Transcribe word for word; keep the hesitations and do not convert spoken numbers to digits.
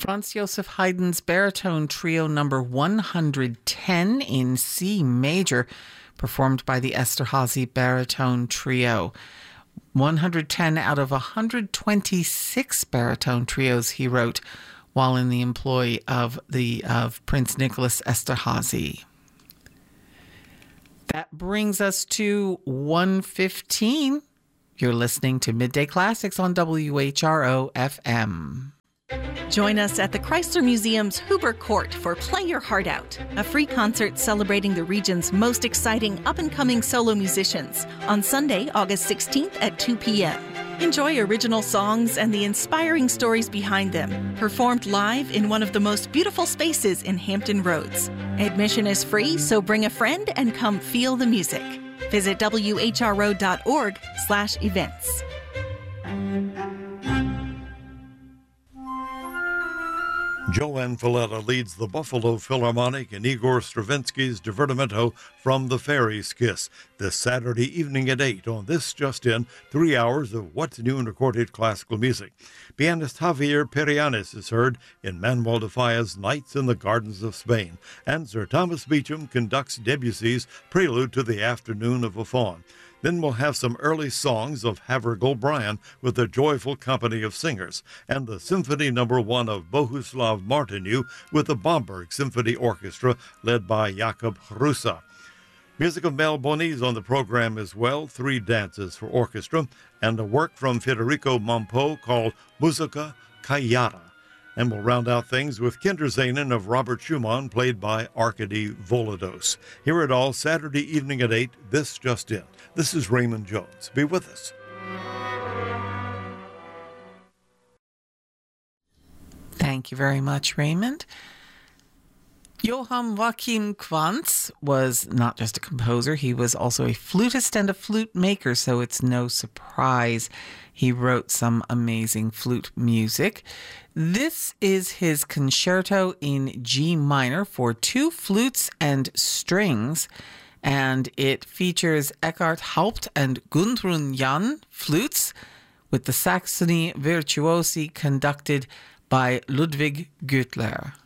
Franz Joseph Haydn's baritone trio number one hundred ten in C major, performed by the Esterhazy Baritone Trio. one hundred ten out of one hundred twenty-six baritone trios he wrote while in the employ of the of Prince Nicholas Esterhazy. That brings us to one fifteen. You're listening to Midday Classics on W H R O F M. Join us at the Chrysler Museum's Huber Court for Play Your Heart Out, a free concert celebrating the region's most exciting up-and-coming solo musicians on Sunday, August sixteenth at two p.m. Enjoy original songs and the inspiring stories behind them, performed live in one of the most beautiful spaces in Hampton Roads. Admission is free, so bring a friend and come feel the music. Visit W H R O dot org slash events. Joanne Filletta leads the Buffalo Philharmonic in Igor Stravinsky's Divertimento from the Fairies' Kiss this Saturday evening at eight on This Just In, three hours of what's new in recorded classical music. Pianist Javier Perianes is heard in Manuel de Falla's Nights in the Gardens of Spain, and Sir Thomas Beecham conducts Debussy's Prelude to the Afternoon of a Faun. Then we'll have some early songs of Havergal Brian with a joyful company of singers, and the Symphony Number One of Bohuslav Martinu with the Bomberg Symphony Orchestra led by Jakub Hrusa. Music of Mel Bonis on the program as well, three dances for orchestra, and a work from Federico Mompo called Musica Callada. And we'll round out things with Kinderszenen of Robert Schumann, played by Arkady Volodos. Hear it all Saturday evening at eight, This Just In. This is Raymond Jones. Be with us. Thank you very much, Raymond. Johann Joachim Quantz was not just a composer, he was also a flutist and a flute maker, so it's no surprise he wrote some amazing flute music. This is his concerto in G minor for two flutes and strings, and it features Eckhard Haupt and Gudrun Jan flutes, with the Saxony Virtuosi conducted by Ludwig Güttler.